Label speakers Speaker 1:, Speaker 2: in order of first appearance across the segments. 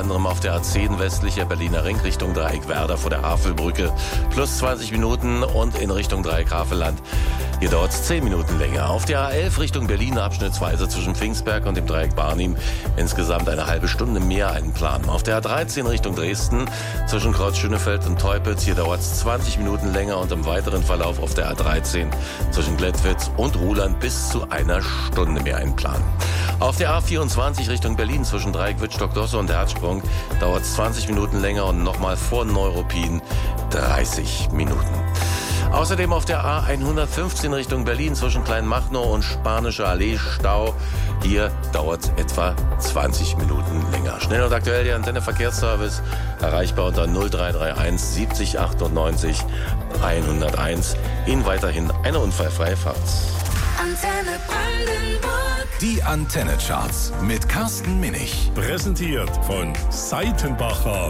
Speaker 1: anderem auf der A10 westlicher Berliner Ring Richtung Dreieck-Werder vor der Havelbrücke plus 20 Minuten und in Richtung Dreieck-Havelland. Hier dauert es 10 Minuten länger. Auf der A11 Richtung Berlin abschnittsweise zwischen Pfingstberg und dem Dreieck Barnim insgesamt eine halbe Stunde mehr einplanen. Auf der A13 Richtung Dresden zwischen Kreuz Schönefeld und Teupitz. Hier dauert es 20 Minuten länger und im weiteren Verlauf auf der A13 zwischen Glättwitz und Ruhland bis zu einer Stunde mehr einplanen. Auf der A24 Richtung Berlin zwischen Dreieck Wittstock-Dosse und Herzsprung dauert es 20 Minuten länger und nochmal vor Neuruppin 30 Minuten. Außerdem auf der A115 Richtung Berlin zwischen Kleinmachnow und Spanische Allee Stau. Hier dauert es etwa 20 Minuten länger. Schnell und aktuell der Antenne Verkehrsservice, erreichbar unter 0331 70 98 101. Ihnen weiterhin eine unfallfreie Fahrt.
Speaker 2: Antenne Brandenburg.
Speaker 3: Die Antenne-Charts mit Carsten Minich.
Speaker 4: Präsentiert von Seitenbacher.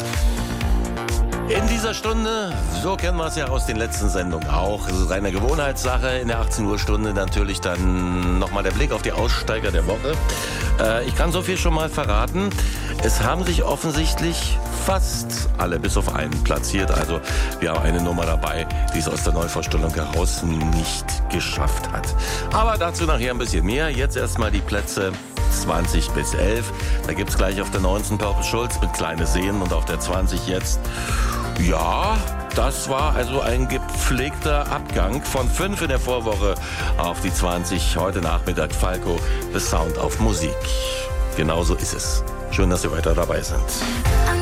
Speaker 1: In dieser Stunde, so kennen wir es ja aus den letzten Sendungen auch, es ist eine Gewohnheitssache, in der 18 Uhr Stunde natürlich dann nochmal der Blick auf die Aussteiger der Woche. Ich kann so viel schon mal verraten, es haben sich offensichtlich fast alle bis auf einen platziert, also wir haben eine Nummer dabei, die es aus der Neuvorstellung heraus nicht geschafft hat. Aber dazu nachher ein bisschen mehr, jetzt erstmal die Plätze 20 bis 11. Da gibt's gleich auf der 19 Purple Schulz mit Kleine Seen und auf der 20 jetzt. Ja, das war also ein gepflegter Abgang von 5 in der Vorwoche auf die 20. Heute Nachmittag Falco, The Sound of Musik. Genauso ist es. Schön, dass Sie weiter dabei sind.